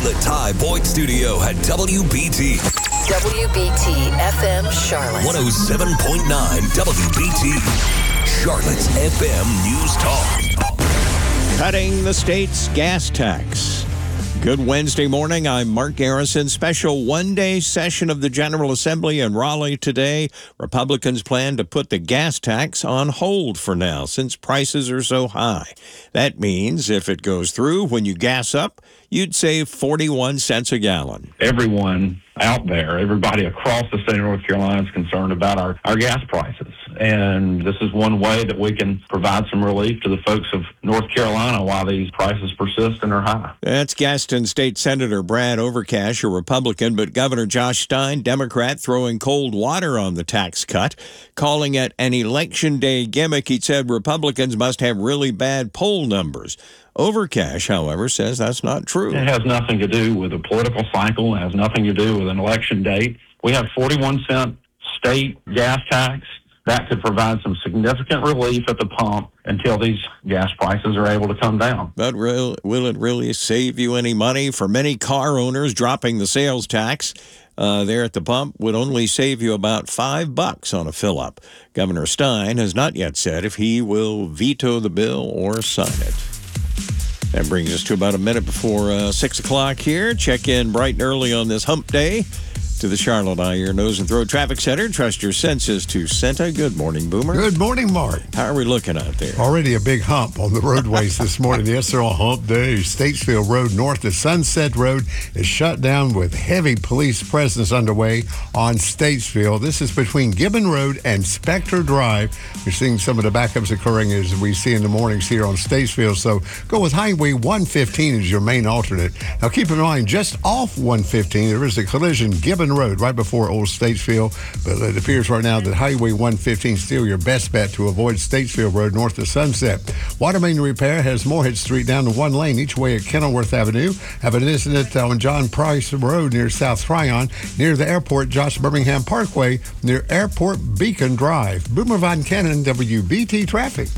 the Ty Boyd Studio at WBT. WBT FM Charlotte. 107.9 WBT. Charlotte's FM News Talk. Cutting the state's gas tax. Good Wednesday morning. I'm Mark Garrison. Special one-day session of the General Assembly in Raleigh today. Republicans plan to put the gas tax on hold for now since prices are so high. That means if it goes through, when you gas up, you'd save 41 cents a gallon. Everyone out there, everybody across the state of North Carolina is concerned about our gas prices. And this is one way that we can provide some relief to the folks of North Carolina while these prices persist and are high. That's Gaston State Senator Brad Overcash, a Republican, but Governor Josh Stein, Democrat, throwing cold water on the tax cut, calling it an election day gimmick. He said Republicans must have really bad poll numbers. Overcash, however, says that's not true. It has nothing to do with a political cycle. It has nothing to do with an election date. We have 41-cent state gas tax. That could provide some significant relief at the pump until these gas prices are able to come down. But will it really save you any money? For many car owners, dropping the sales tax there at the pump would only save you about $5 on a fill-up. Governor Stein has not yet said if he will veto the bill or sign it. That brings us to about a minute before 6 o'clock here. Check in bright and early on this hump day to the Charlotte Eye, Ear, Nose, and Throat Traffic Center. Trust your senses to Senta. Good morning, Boomer. Good morning, Mark. How are we looking out there? Already a big hump on the roadways this morning. Yes, they're on hump day. Statesville Road north of Sunset Road is shut down with heavy police presence underway on Statesville. This is between Gibbon Road and Spectre Drive. We're seeing some of the backups occurring as we see in the mornings here on Statesville. So go with Highway 115 as your main alternate. Now keep in mind, just off 115, there is a collision, Gibbon Road, right before Old Statesville. But it appears right now that Highway 115 is still your best bet to avoid Statesville Road north of Sunset. Water main repair has Moorhead Street down to one lane each way at Kenilworth Avenue. Have an incident on John Price Road near South Tryon, near the airport, Josh Birmingham Parkway, near Airport Beacon Drive. Boomer Von Cannon, WBT Traffic.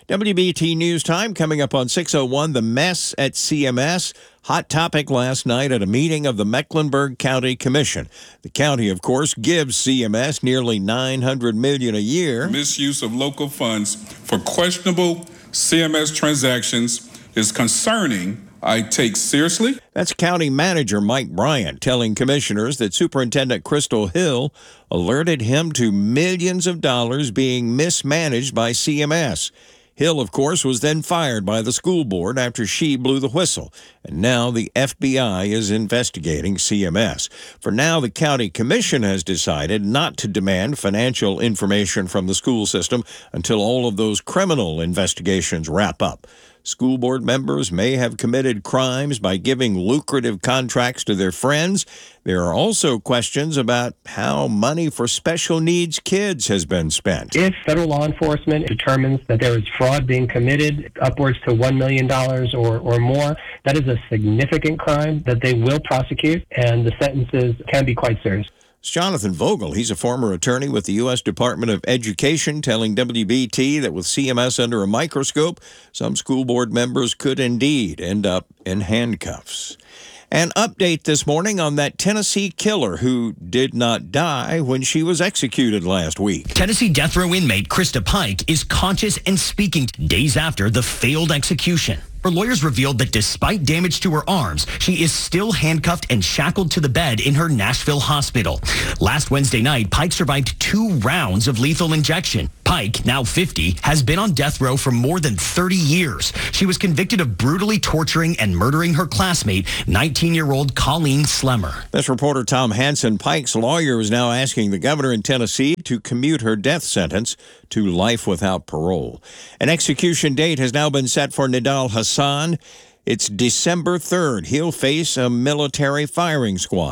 WBT News Time coming up on 6:01. The mess at CMS. Hot topic last night at a meeting of the Mecklenburg County Commission. The county, of course, gives CMS nearly $900 million a year. Misuse of local funds for questionable CMS transactions is concerning. I take seriously. That's County Manager Mike Bryant telling commissioners that Superintendent Crystal Hill alerted him to millions of dollars being mismanaged by CMS. Hill, of course, was then fired by the school board after she blew the whistle, and now the FBI is investigating CMS. For now, the county commission has decided not to demand financial information from the school system until all of those criminal investigations wrap up. School board members may have committed crimes by giving lucrative contracts to their friends. There are also questions about how money for special needs kids has been spent. If federal law enforcement determines that there is fraud being committed upwards to $1 million or more, that is a significant crime that they will prosecute, and the sentences can be quite serious. It's Jonathan Vogel. He's a former attorney with the U.S. Department of Education, telling WBT that with CMS under a microscope, some school board members could indeed end up in handcuffs. An update this morning on that Tennessee killer who did not die when she was executed last week. Tennessee death row inmate Krista Pike is conscious and speaking days after the failed execution. Her lawyers revealed that despite damage to her arms, she is still handcuffed and shackled to the bed in her Nashville hospital. Last Wednesday night, Pike survived 2 rounds of lethal injection. Pike, now 50, has been on death row for more than 30 years. She was convicted of brutally torturing and murdering her classmate, 19-year-old Colleen Slemmer. That's reporter Tom Hansen. Pike's lawyer is now asking the governor in Tennessee to commute her death sentence to life without parole. An execution date has now been set for Nidal Hassan. It's December 3rd. He'll face a military firing squad.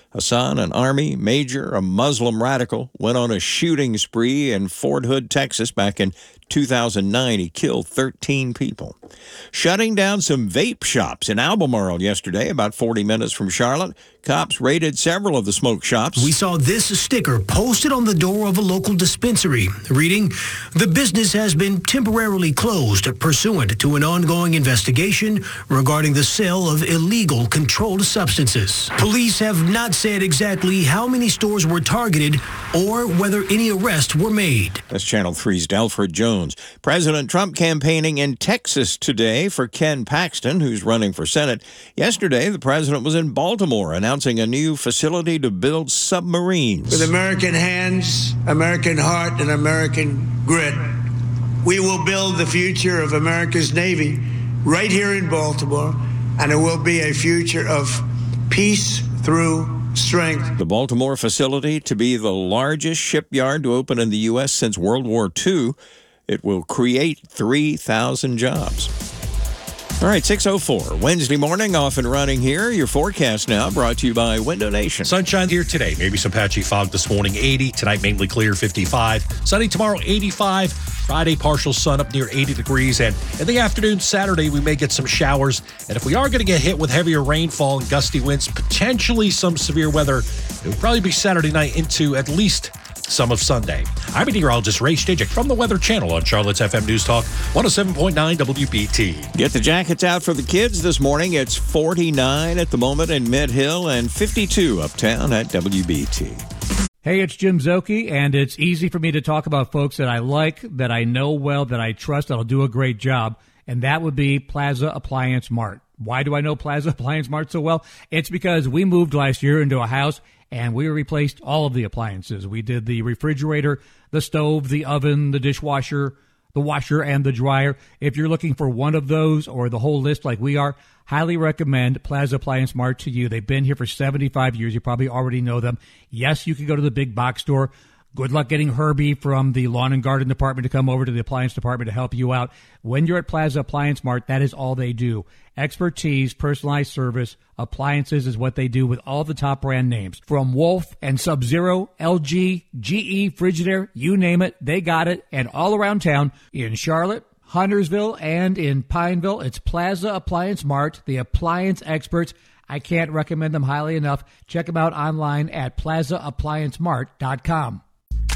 Hassan, an Army major, a Muslim radical, went on a shooting spree in Fort Hood, Texas back in 2009. He killed 13 people. Shutting down some vape shops in Albemarle yesterday, about 40 minutes from Charlotte. Cops raided several of the smoke shops. We saw this sticker posted on the door of a local dispensary reading, "The business has been temporarily closed pursuant to an ongoing investigation regarding the sale of illegal controlled substances." Police have not said exactly how many stores were targeted or whether any arrests were made. That's Channel 3's Delford Jones. President Trump campaigning in Texas today for Ken Paxton, who's running for Senate. Yesterday, the president was in Baltimore announcing a new facility to build submarines. With American hands, American heart, and American grit, we will build the future of America's Navy right here in Baltimore, and it will be a future of peace through strength. The Baltimore facility to be the largest shipyard to open in the U.S. since World War II. It will create 3,000 jobs. All right, 6:04, Wednesday morning, off and running here. Your forecast now brought to you by Window Nation. Sunshine here today. Maybe some patchy fog this morning, 80. Tonight, mainly clear, 55. Sunny tomorrow, 85. Friday, partial sun up near 80 degrees. And in the afternoon, Saturday, we may get some showers. And if we are going to get hit with heavier rainfall and gusty winds, potentially some severe weather, it will probably be Saturday night into at least some of Sunday. I'm meteorologist Ray Stajic from the Weather Channel on Charlotte's FM News Talk 107.9 WBT. Get the jackets out for the kids this morning. It's 49 at the moment in Mid-Hill and 52 uptown at WBT. Hey, it's Jim Zoki, and it's easy for me to talk about folks that I like, that I know well, that I trust, that'll do a great job, and that would be Plaza Appliance Mart. Why do I know Plaza Appliance Mart so well? It's because we moved last year into a house, and we replaced all of the appliances. We did the refrigerator, the stove, the oven, the dishwasher, the washer, and the dryer. If you're looking for one of those or the whole list like we are, highly recommend Plaza Appliance Mart to you. They've been here for 75 years. You probably already know them. Yes, you can go to the big box store. Good luck getting Herbie from the lawn and garden department to come over to the appliance department to help you out. When you're at Plaza Appliance Mart, that is all they do. Expertise, personalized service, appliances is what they do with all the top brand names. From Wolf and Sub-Zero, LG, GE, Frigidaire, you name it, they got it. And all around town, in Charlotte, Huntersville, and in Pineville, it's Plaza Appliance Mart, the appliance experts. I can't recommend them highly enough. Check them out online at plazaappliancemart.com.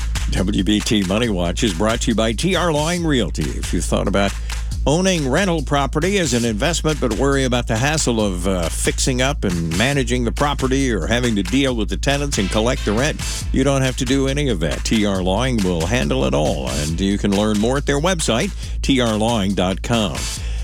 WBT Money Watch is brought to you by TR Lawing Realty. If you thought about owning rental property as an investment but worry about the hassle of fixing up and managing the property or having to deal with the tenants and collect the rent, you don't have to do any of that. TR Lawing will handle it all, and you can learn more at their website, trlawing.com.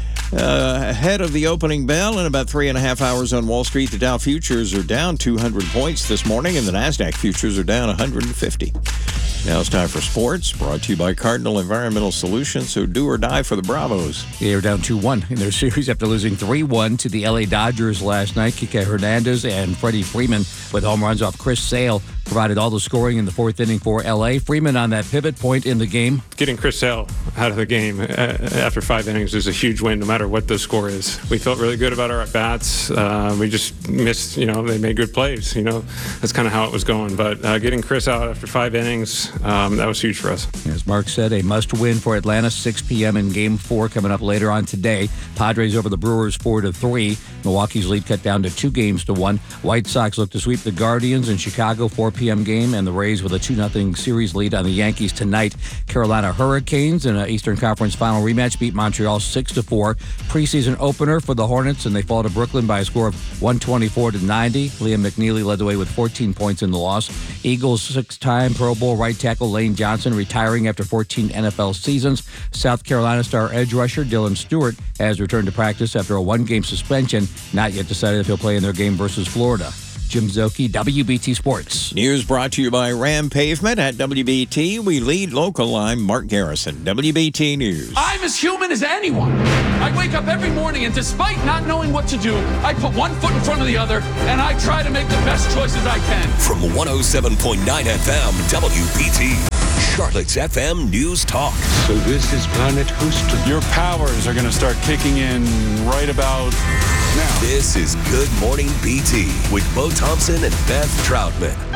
Ahead of the opening bell in about 3.5 hours on Wall Street, the Dow futures are down 200 points this morning, and the NASDAQ futures are down 150. Now it's time for sports, brought to you by Cardinal Environmental Solutions, so do or die for the Bravos. They are down 2-1 in their series after losing 3-1 to the LA Dodgers last night. Kike Hernandez and Freddie Freeman with home runs off Chris Sale provided all the scoring in the fourth inning for LA. Freeman on that pivot point in the game. Getting Chris Sale out of the game after 5 innings is a huge win no matter what the score is. We felt really good about our at-bats. We just missed, they made good plays. That's kind of how it was going. But getting Chris out after 5 innings, that was huge for us. As Mark said, a must-win for Atlanta, 6 p.m. in Game 4 coming up later on today. Padres over the Brewers 4-3. Milwaukee's lead cut down to 2-1. White Sox look to sweep the Guardians in Chicago, 4 p.m. game, and the Rays with a 2-0 series lead on the Yankees tonight. Carolina Hurricanes in an Eastern Conference final rematch beat Montreal 6-4. Preseason opener for the Hornets, and they fall to Brooklyn by a score of 124-90. Liam McNeely led the way with 14 points in the loss. Eagles 6-time Pro Bowl right tackle Lane Johnson retiring after 14 NFL seasons. South Carolina star edge rusher Dylan Stewart has returned to practice after a 1-game suspension. Not yet decided if he'll play in their game versus Florida. Jim Zoki, WBT Sports. News brought to you by Ram Pavement at WBT. We lead local. I'm Mark Garrison, WBT News. I'm as human as anyone. I wake up every morning, and despite not knowing what to do, I put one foot in front of the other, and I try to make the best choices I can. From 107.9 FM, WBT, Charlotte's FM News Talk. So this is Planet Houston. Your powers are going to start kicking in right about Now, this is Good Morning BT with Bo Thompson and Beth Troutman.